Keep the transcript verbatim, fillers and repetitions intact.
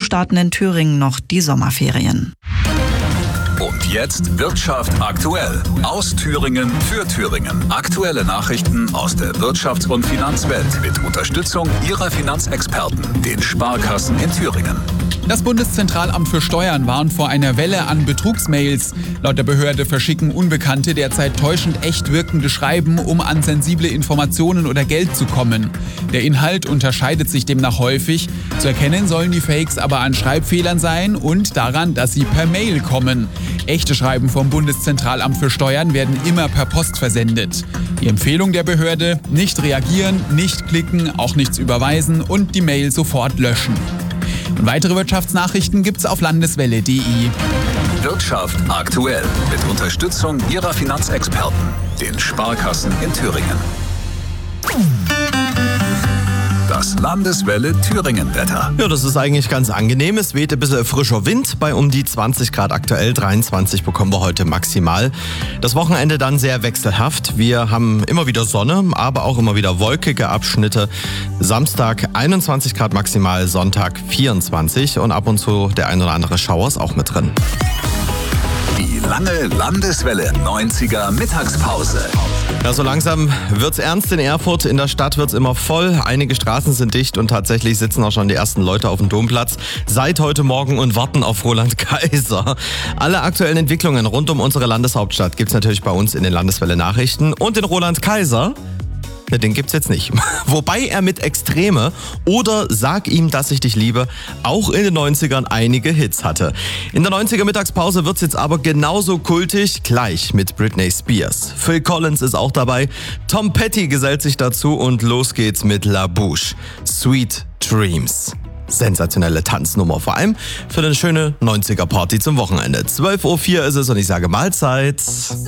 starten in Thüringen noch die Sommerferien. Und jetzt Wirtschaft aktuell. Aus Thüringen für Thüringen. Aktuelle Nachrichten aus der Wirtschafts- und Finanzwelt mit Unterstützung Ihrer Finanzexperten, den Sparkassen in Thüringen. Das Bundeszentralamt für Steuern warnt vor einer Welle an Betrugsmails. Laut der Behörde verschicken Unbekannte derzeit täuschend echt wirkende Schreiben, um an sensible Informationen oder Geld zu kommen. Der Inhalt unterscheidet sich demnach häufig. Zu erkennen sollen die Fakes aber an Schreibfehlern sein und daran, dass sie per Mail kommen. Echte Schreiben vom Bundeszentralamt für Steuern werden immer per Post versendet. Die Empfehlung der Behörde: nicht reagieren, nicht klicken, auch nichts überweisen und die Mail sofort löschen. Und weitere Wirtschaftsnachrichten gibt's auf landeswelle punkt de. Wirtschaft aktuell mit Unterstützung Ihrer Finanzexperten, den Sparkassen in Thüringen. Das Landeswelle Thüringen-Wetter. Ja, das ist eigentlich ganz angenehm. Es weht ein bisschen frischer Wind. Bei um die zwanzig Grad aktuell, dreiundzwanzig bekommen wir heute maximal. Das Wochenende dann sehr wechselhaft. Wir haben immer wieder Sonne, aber auch immer wieder wolkige Abschnitte. Samstag einundzwanzig Grad maximal, Sonntag vierundzwanzig und ab und zu der ein oder andere Schauer ist auch mit drin. Die lange Landeswelle neunziger Mittagspause. Ja, so langsam wird's ernst in Erfurt. In der Stadt wird's immer voll. Einige Straßen sind dicht und tatsächlich sitzen auch schon die ersten Leute auf dem Domplatz seit heute Morgen und warten auf Roland Kaiser. Alle aktuellen Entwicklungen rund um unsere Landeshauptstadt gibt's natürlich bei uns in den Landeswelle Nachrichten. Und den Roland Kaiser, ja, den gibt's jetzt nicht. Wobei er mit Extreme oder Sag ihm, dass ich dich liebe auch in den neunzigern einige Hits hatte. In der neunziger Mittagspause wird's jetzt aber genauso kultig, gleich mit Britney Spears. Phil Collins ist auch dabei, Tom Petty gesellt sich dazu und los geht's mit La Bouche. Sweet Dreams. Sensationelle Tanznummer, vor allem für eine schöne neunziger Party zum Wochenende. zwölf Uhr vier ist es und ich sage Mahlzeit.